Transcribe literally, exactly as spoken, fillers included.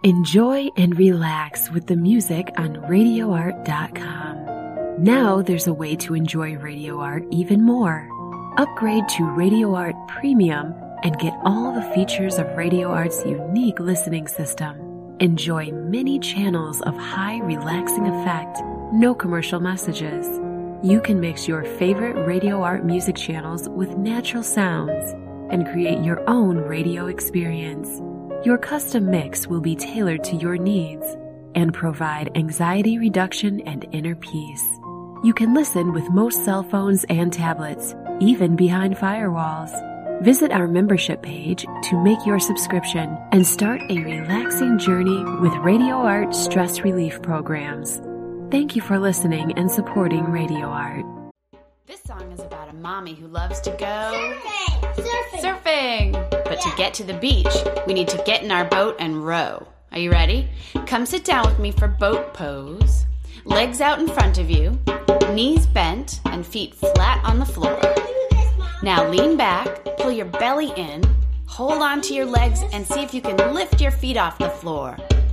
Enjoy and relax with the music on radio art dot com. Now there's a way to enjoy Radio Art even more. Upgrade to Radio Art Premium and get all the features of Radio Art's unique listening system. Enjoy many channels of high relaxing effect, no commercial messages. You can mix your favorite Radio Art music channels with natural sounds and create your own radio experience. Your custom mix will be tailored to your needs and provide anxiety reduction and inner peace. You can listen with most cell phones and tablets, even behind firewalls. Visit our membership page to make your subscription and start a relaxing journey with Radio Art stress relief programs. Thank you for listening and supporting Radio Art. This song is about a mommy who loves to go Surfing! Surfing! surfing. But to get to the beach, we need to get in our boat and row. Are you ready? Come sit down with me for boat pose. Legs out in front of you, knees bent and feet flat on the floor. Now lean back, pull your belly in, hold on to your legs and see if you can lift your feet off the floor.